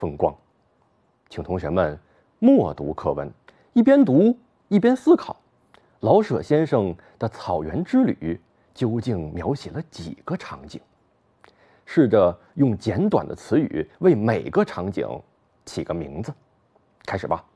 风光。请同学们默读课文，一边读一边思考，老舍先生的草原之旅究竟描写了几个场景？试着用简短的词语为每个场景起个名字。开始吧。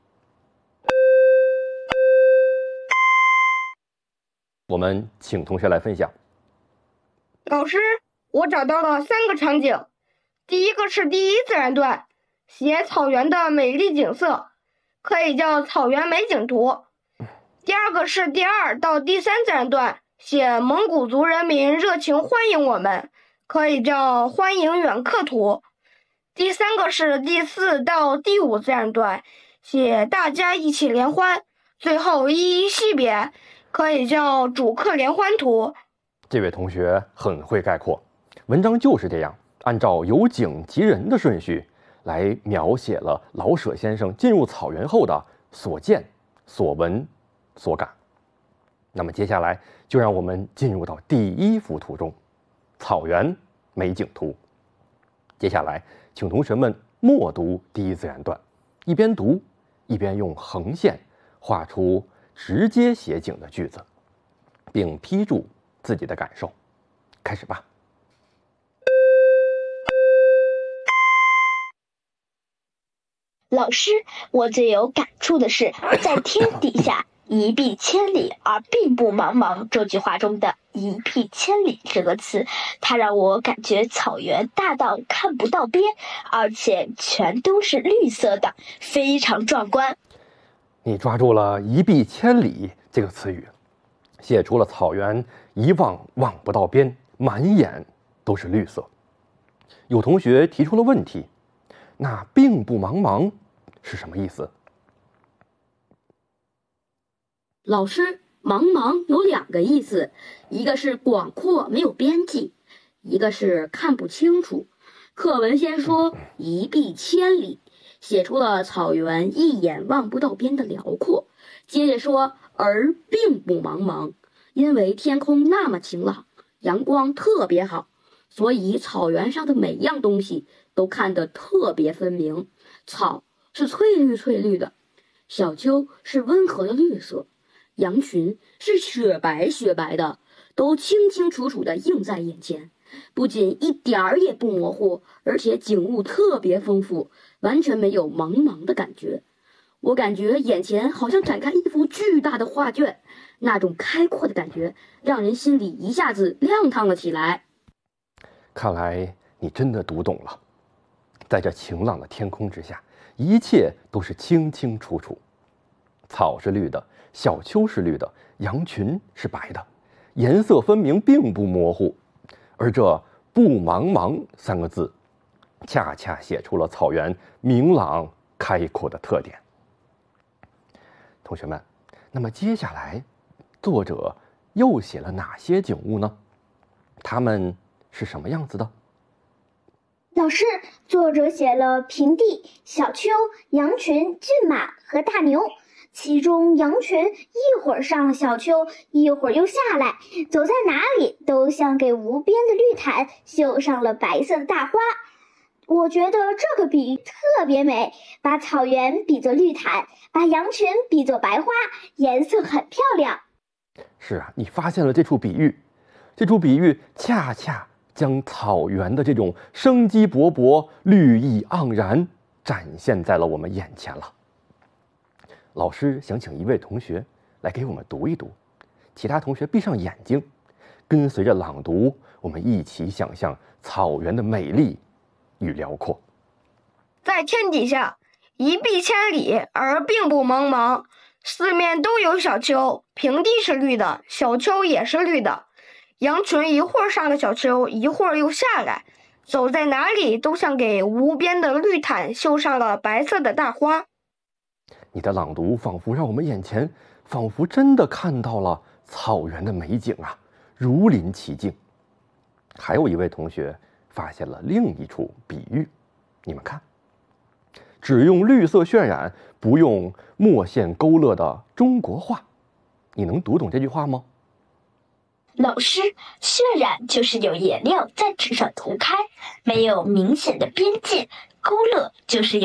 我们请同学来分享。 老师，我找到了3个场景。第一个是第一自然段，写草原的美丽景色，可以叫草原美景图。第二个是第2到第3自然段，写蒙古族人民热情欢迎我们，可以叫欢迎远客图。第3个是第4到第5自然段，写大家一起联欢，最后一一惜别，可以叫主客联欢图。 这位同学很会概括，文章就是这样，按照由景及人的顺序来描写了老舍先生进入草原后的所见、所闻、所感。那么接下来就让我们进入到第1幅图中，草原美景图。接下来请同学们默读第1自然段，一边读一边用横线画出直接写景的句子，并批注自己的感受。开始吧。 老师，我最有感触的是在天底下一碧千里而并不茫茫这句话中的一碧千里这个词，它让我感觉草原大到看不到边，而且全都是绿色的，非常壮观。 你抓住了一碧千里这个词语，写出了草原一望望不到边，满眼都是绿色。有同学提出了问题，那并不茫茫是什么意思？ 老师，茫茫有2个意思，一个是广阔没有边际，一个是看不清楚。课文先说一碧千里，写出了草原一眼望不到边的辽阔，接着说而并不茫茫，因为天空那么晴朗，阳光特别好，所以草原上的每样东西都看得特别分明。草是翠绿翠绿的，小丘是温和的绿色，羊群是雪白雪白的，都清清楚楚地映在眼前，不仅一点儿也不模糊，而且景物特别丰富，完全没有茫茫的感觉。我感觉眼前好像展开一幅巨大的画卷，那种开阔的感觉让人心里一下子亮堂了起来。 看来你真的读懂了，在这晴朗的天空之下，一切都是清清楚楚，草是绿的，小丘是绿的，羊群是白的，颜色分明，并不模糊。而这不茫茫3个字，恰恰写出了草原明朗开阔的特点。同学们，那么接下来作者又写了哪些景物呢？它们是什么样子的？ 老师，作者写了平地、小丘、羊群、骏马和大牛。其中羊群一会儿上小丘，一会儿又下来，走在哪里都像给无边的绿毯绣上了白色的大花。我觉得这个比喻特别美，把草原比作绿毯，把羊群比作白花，颜色很漂亮。 是啊，你发现了这处比喻，这处比喻恰恰将草原的这种生机勃勃、绿意盎然展现在了我们眼前了。老师想请一位同学来给我们读一读，其他同学闭上眼睛，跟随着朗读，我们一起想象草原的美丽与辽阔。 在天底下，一碧千里而并不茫茫，四面都有小丘，平地是绿的，小丘也是绿的，羊群一会儿上了小丘，一会儿又下来，走在哪里都像给无边的绿毯绣上了白色的大花。 你的朗读仿佛让我们眼前仿佛真的看到了草原的美景啊，如临其境。还有一位同学发现了另一处比喻，你们看，只用绿色渲染，不用墨线勾勒的中国画，你能读懂这句话吗？ 老师，渲染就是有颜料在纸上涂开，没有明显的边界， 勾勒就是有